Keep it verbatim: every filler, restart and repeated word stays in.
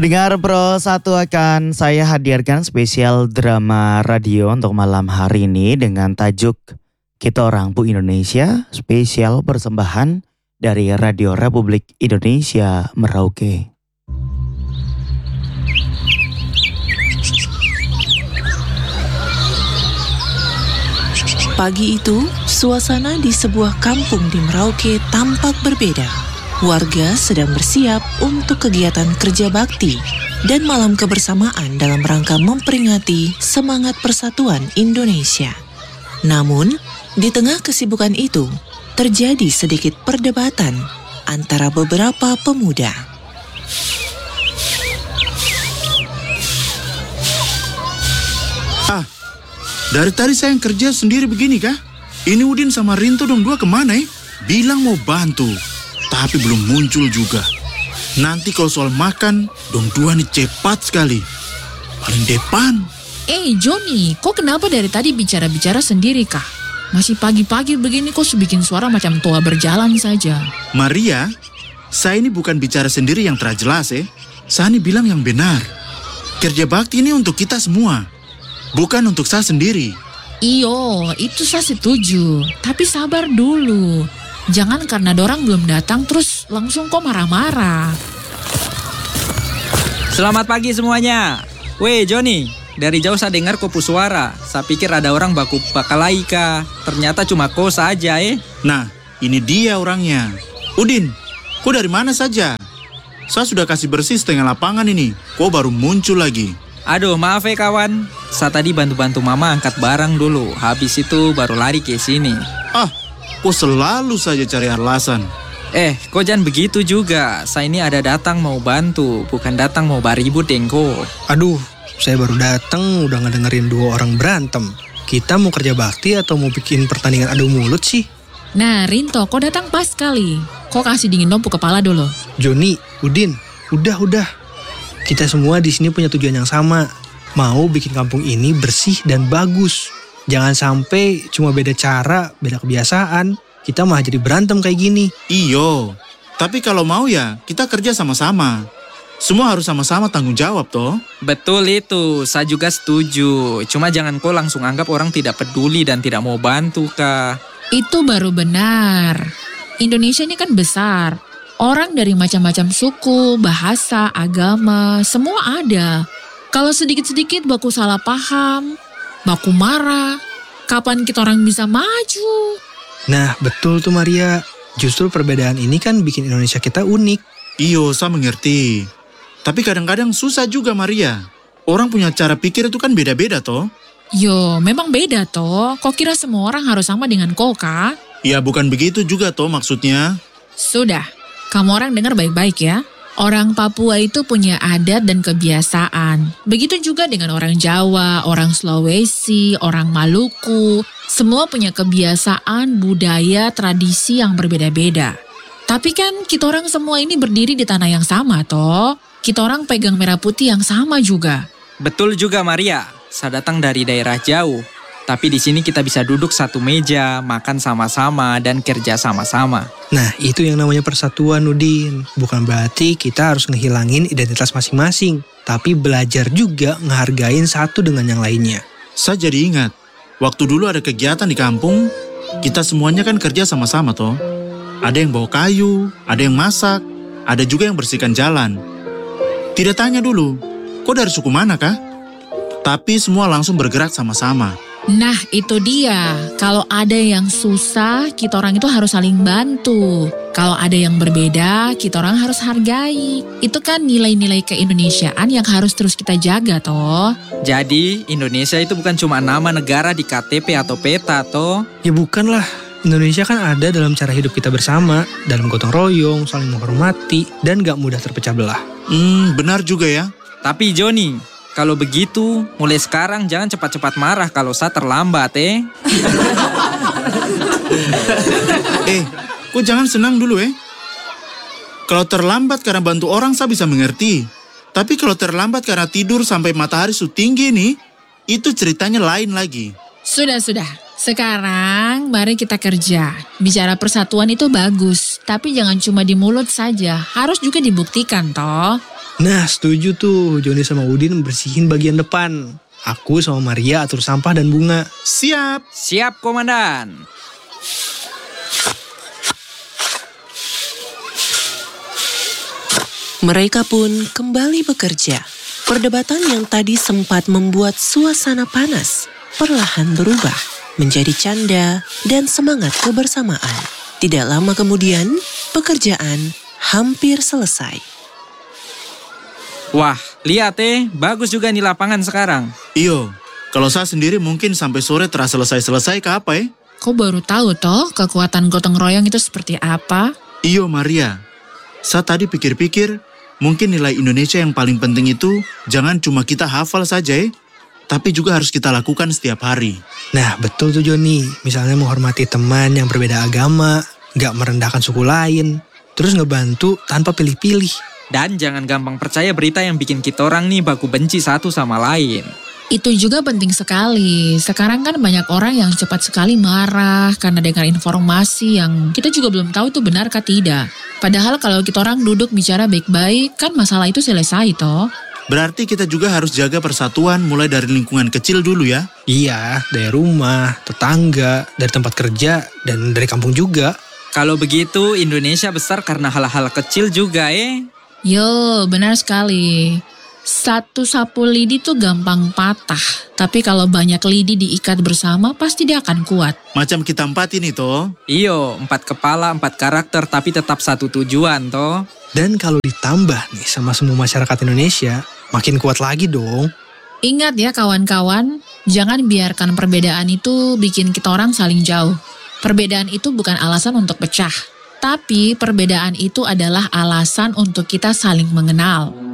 Pendengar Pro satu akan saya hadirkan spesial drama radio untuk malam hari ini dengan tajuk Kita Orang Bu Indonesia, spesial persembahan dari Radio Republik Indonesia Merauke. Pagi itu, suasana di sebuah kampung di Merauke tampak berbeda. Warga sedang bersiap untuk kegiatan kerja bakti dan malam kebersamaan dalam rangka memperingati semangat persatuan Indonesia. Namun, di tengah kesibukan itu, terjadi sedikit perdebatan antara beberapa pemuda. Ah, dari tadi saya yang kerja sendiri begini kah? Ini Udin sama Rinto dong dua kemana ya? Bilang mau bantu, tapi belum muncul juga. Nanti kalau soal makan, dong dua nih cepat sekali. Paling depan. Eh Joni, kok kenapa dari tadi bicara-bicara sendiri kah? Masih pagi-pagi begini kok bikin suara macam tua berjalan saja. Maria, saya ini bukan bicara sendiri yang terjelas ya. Saya ini bilang yang benar. Kerja bakti ini untuk kita semua, bukan untuk saya sendiri. Iyo, itu saya setuju. Tapi sabar dulu. Jangan karena dorang belum datang terus langsung kok marah-marah. Selamat pagi semuanya. Weh Joni, dari jauh saya dengar kopu suara. Saya pikir ada orang baku bakalai kah. Ternyata cuma kau saja eh. Nah, ini dia orangnya. Udin, kau dari mana saja? Saya sudah kasih bersih setengah lapangan ini. Kau baru muncul lagi. Aduh maaf ya kawan. Saya tadi bantu-bantu mama angkat barang dulu. Habis itu baru lari ke sini. Ah, kau selalu saja cari alasan. Eh, kau jangan begitu juga. Saya ini ada datang mau bantu, bukan datang mau baribut dengko. Aduh, saya baru datang udah ngedengerin dua orang berantem. Kita mau kerja bakti atau mau bikin pertandingan adu mulut sih? Nah Rinto, kau datang pas sekali. Kau kasih dingin dompu kepala dulu. Joni, Udin, udah-udah. Kita semua di sini punya tujuan yang sama. Mau bikin kampung ini bersih dan bagus. Jangan sampai cuma beda cara, beda kebiasaan. Kita malah jadi berantem kayak gini. Iyo, tapi kalau mau ya kita kerja sama-sama. Semua harus sama-sama tanggung jawab toh. Betul itu, saya juga setuju. Cuma jangan kau langsung anggap orang tidak peduli dan tidak mau bantu kah. Itu baru benar. Indonesia ini kan besar. Orang dari macam-macam suku, bahasa, agama, semua ada. Kalau sedikit-sedikit baku salah paham, baku marah, kapan kita orang bisa maju? Nah, betul tuh Maria. Justru perbedaan ini kan bikin Indonesia kita unik. Iyo, saya mengerti. Tapi kadang-kadang susah juga Maria. Orang punya cara pikir itu kan beda-beda toh. Yo, memang beda toh. Kok kira semua orang harus sama dengan kau kah? Ya bukan begitu juga toh maksudnya. Sudah, kamu orang dengar baik-baik ya. Orang Papua itu punya adat dan kebiasaan. Begitu juga dengan orang Jawa, orang Sulawesi, orang Maluku. Semua punya kebiasaan, budaya, tradisi yang berbeda-beda. Tapi kan kita orang semua ini berdiri di tanah yang sama toh. Kita orang pegang merah putih yang sama juga. Betul juga Maria, saya datang dari daerah jauh. Tapi di sini kita bisa duduk satu meja, makan sama-sama, dan kerja sama-sama. Nah, itu yang namanya persatuan, Udin. Bukan berarti kita harus ngehilangin identitas masing-masing. Tapi belajar juga ngehargain satu dengan yang lainnya. Saya jadi ingat, waktu dulu ada kegiatan di kampung, kita semuanya kan kerja sama-sama toh. Ada yang bawa kayu, ada yang masak, ada juga yang bersihkan jalan. Tidak tanya dulu, kok dari suku mana kah? Tapi semua langsung bergerak sama-sama. Nah itu dia, kalau ada yang susah, kita orang itu harus saling bantu. Kalau ada yang berbeda, kita orang harus hargai. Itu kan nilai-nilai keindonesiaan yang harus terus kita jaga toh. Jadi Indonesia itu bukan cuma nama negara di K T P atau peta toh. Ya bukan lah, Indonesia kan ada dalam cara hidup kita bersama, dalam gotong royong, saling menghormati, dan gak mudah terpecah belah. Hmm, benar juga ya. Tapi Joni, kalau begitu, mulai sekarang jangan cepat-cepat marah kalau saya terlambat, eh. eh, kok jangan senang dulu, eh. Kalau terlambat karena bantu orang, saya bisa mengerti. Tapi kalau terlambat karena tidur sampai matahari sudah tinggi nih, itu ceritanya lain lagi. Sudah, sudah. Sekarang mari kita kerja. Bicara persatuan itu bagus, tapi jangan cuma di mulut saja. Harus juga dibuktikan toh. Nah, setuju tuh. Joni sama Udin bersihin bagian depan. Aku sama Maria atur sampah dan bunga. Siap. Siap, Komandan. Mereka pun kembali bekerja. Perdebatan yang tadi sempat membuat suasana panas perlahan berubah menjadi canda dan semangat kebersamaan. Tidak lama kemudian, pekerjaan hampir selesai. Wah, lihat eh, bagus juga nih lapangan sekarang. Iyo, kalau saya sendiri mungkin sampai sore terasa selesai-selesai ke apa ya? Kau baru tahu toh kekuatan gotong royong itu seperti apa? Iyo Maria, saya tadi pikir-pikir mungkin nilai Indonesia yang paling penting itu jangan cuma kita hafal saja ya, tapi juga harus kita lakukan setiap hari. Nah, betul tuh Joni. Misalnya menghormati teman yang berbeda agama, gak merendahkan suku lain, terus ngebantu tanpa pilih-pilih. Dan jangan gampang percaya berita yang bikin kita orang nih baku benci satu sama lain. Itu juga penting sekali. Sekarang kan banyak orang yang cepat sekali marah karena dengar informasi yang kita juga belum tahu itu benar kah tidak. Padahal kalau kita orang duduk bicara baik-baik, kan masalah itu selesai toh. Berarti kita juga harus jaga persatuan mulai dari lingkungan kecil dulu ya. Iya, dari rumah, tetangga, dari tempat kerja, dan dari kampung juga. Kalau begitu Indonesia besar karena hal-hal kecil juga eh. Yo, benar sekali. Satu sapu lidi tuh gampang patah. Tapi kalau banyak lidi diikat bersama, pasti dia akan kuat. Macam kita empat ini toh. Iyo, empat kepala, empat karakter, tapi tetap satu tujuan toh. Dan kalau ditambah nih sama semua masyarakat Indonesia, makin kuat lagi dong. Ingat ya kawan-kawan, jangan biarkan perbedaan itu bikin kita orang saling jauh. Perbedaan itu bukan alasan untuk pecah. Tapi perbedaan itu adalah alasan untuk kita saling mengenal.